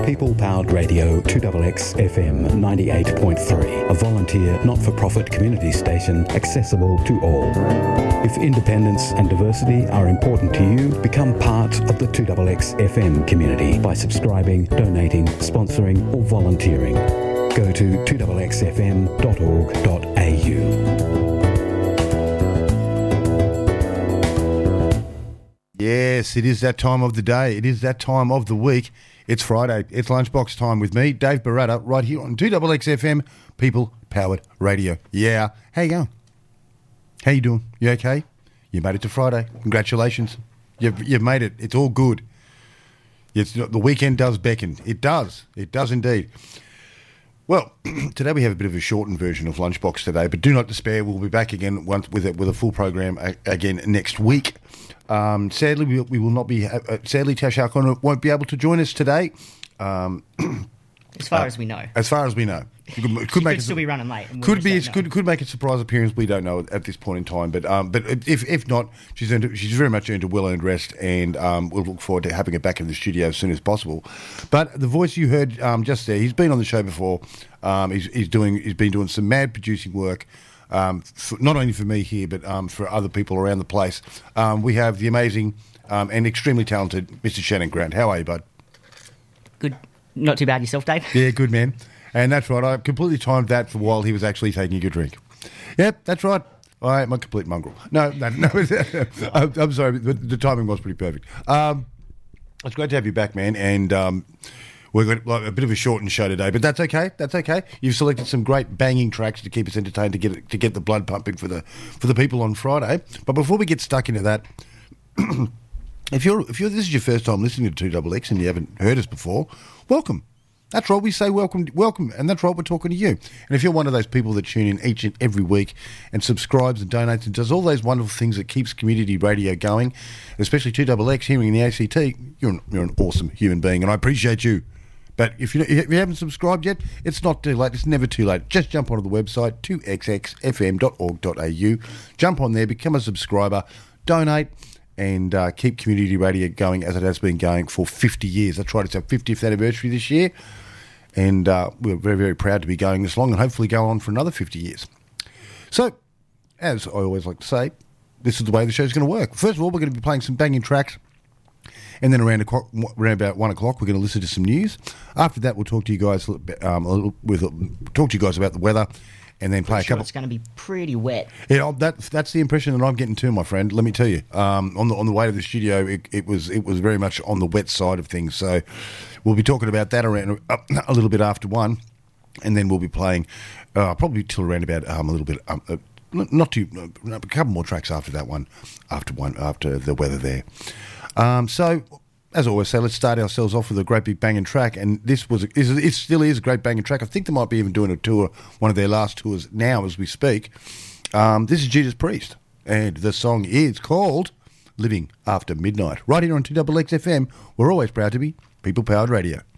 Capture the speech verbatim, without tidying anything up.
People-powered radio two X X F M ninety-eight point three, a volunteer not-for-profit community station accessible to all. If independence and diversity are important to you, become part of the two X X F M community by subscribing, donating, sponsoring or volunteering. Go to two X X F M dot org dot A U. Yes, it is that time of the day. It is that time of the week. It's Friday. It's lunchbox time with me, Dave Barata, right here on two X X F M, People-powered radio. Yeah. How you going? How you doing? You okay? You made it to Friday. Congratulations. You've, you've made it. It's all good. It's, the weekend does beckon. It does. It does indeed. Well, today we have a bit of a shortened version of Lunchbox today, but do not despair. We'll be back again once with a, with a full program again next week. Um, sadly, we, we will not be. Uh, sadly, Tash Alcon won't be able to join us today. Um, as far uh, as we know. As far as we know, it could, it could make could still be running late. Could be. Could could make a surprise appearance. We don't know at this point in time. But um, but if if not, she's earned, she's very much earned a well earned rest, and um, we'll look forward to having her back in the studio as soon as possible. But the voice you heard um, just there, he's been on the show before. Um, he's he's doing he's been doing some mad producing work. Um, for, not only for me here, but um, for other people around the place. Um, we have the amazing um, and extremely talented Mister Shannon Grant. How are you, bud? Good. Not too bad yourself, Dave? Yeah, good, man. And that's right. I completely timed that for while he was actually taking a drink. Yep, that's right. I am a complete mongrel. No, no, no. I'm, I'm sorry, but the timing was pretty perfect. Um, it's great to have you back, man. And um, we've got like, a bit of a shortened show today, but that's okay. That's okay. You've selected some great banging tracks to keep us entertained, to get to get the blood pumping for the for the people on Friday. But before we get stuck into that, if you're if you're this is your first time listening to two X X and you haven't heard us before, welcome. That's right, we say welcome, welcome, and that's right, we're talking to you. And if you're one of those people that tune in each and every week and subscribes and donates and does all those wonderful things that keeps community radio going, especially two X X here in the A C T, you're an, you're an awesome human being, and I appreciate you. But if you, if you haven't subscribed yet, it's not too late. It's never too late. Just jump onto the website, two X X F M dot org dot A U. Jump on there, become a subscriber, donate, and uh, keep community radio going as it has been going for fifty years. That's right, it's our fiftieth anniversary this year. And uh, we're very, very proud to be going this long and hopefully go on for another fifty years. So, as I always like to say, this is the way the show's going to work. First of all, we're going to be playing some banging tracks. And then around, a, around about one o'clock, we're going to listen to some news. After that, we'll talk to you guys um, a little with talk to you guys about the weather, and then play I'm a sure couple. It's going to be pretty wet. Yeah, that, that's the impression that I'm getting too, my friend. Let me tell you. Um, on the on the way to the studio, it, it was it was very much on the wet side of things. So we'll be talking about that around uh, a little bit after one, and then we'll be playing uh, probably till around about um, a little bit. Um, uh, not too uh, a couple more tracks after that one, after one after the weather there. Um, so. As I always say, let's start ourselves off with a great big banging track, and this was is, it still is a great banging track. I think they might be even doing a tour, one of their last tours now as we speak. Um, this is Judas Priest, and the song is called Living After Midnight. Right here on two X X F M, we're always proud to be People-Powered Radio.